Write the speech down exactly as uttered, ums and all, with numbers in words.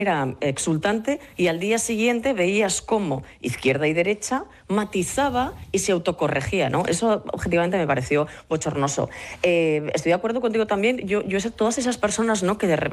era exultante, y al día siguiente veías cómo izquierda y derecha matizaba y se autocorregía, ¿no? Eso objetivamente me pareció bochornoso. Eh, estoy de acuerdo contigo también. Yo, yo todas esas personas, ¿no?, que de repente